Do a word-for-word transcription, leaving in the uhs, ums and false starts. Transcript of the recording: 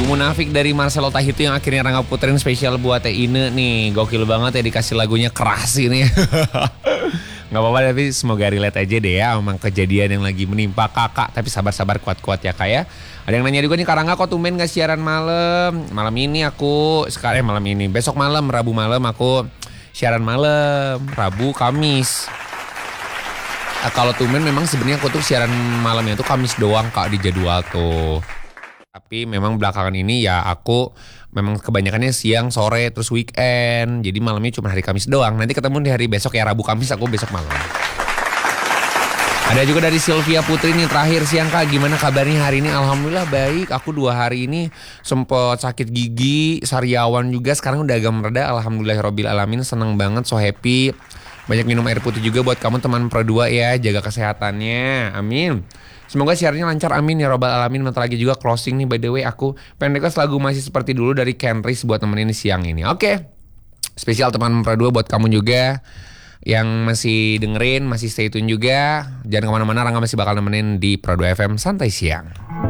Munafik dari Marcelo Tahitu yang akhirnya Rangga puterin spesial buat Teh Ine nih. Gokil banget ya dikasih lagunya keras ini. Gak apa-apa, tapi semoga relate aja deh ya emang kejadian yang lagi menimpa kakak. Tapi sabar-sabar, kuat-kuat ya kak ya. Ada yang nanya juga nih, Kak Rangga kok tumben gak siaran malam? Malam ini aku, sekarang eh, malam ini, besok malam, Rabu malam aku siaran malam. Rabu, Kamis. Nah, kalau tumben memang sebenarnya aku tuh siaran malamnya tuh Kamis doang kak di jadwal tuh. Tapi memang belakangan ini ya aku memang kebanyakannya siang, sore, terus weekend. Jadi malamnya cuma hari Kamis doang. Nanti ketemu di hari besok ya, Rabu Kamis aku besok malam. Ada juga dari Sylvia Putri nih, terakhir siang kak, gimana kabarnya hari ini? Alhamdulillah baik, aku dua hari ini sempet sakit gigi, sariawan juga, sekarang udah agak mereda. Alhamdulillahirabbil alamin, seneng banget, so happy. Banyak minum air putih juga buat kamu teman Pro dua ya, jaga kesehatannya, amin. Semoga siarannya lancar, amin ya robbal alamin. Bentar lagi juga closing nih, by the way aku pengen request lagu Masih Seperti Dulu dari Ken Rice buat nemenin siang ini. Oke, spesial teman Pro dua buat kamu juga yang masih dengerin, masih stay tune juga. Jangan kemana-mana, Rangga masih bakal nemenin di Pro dua F M Santai Siang.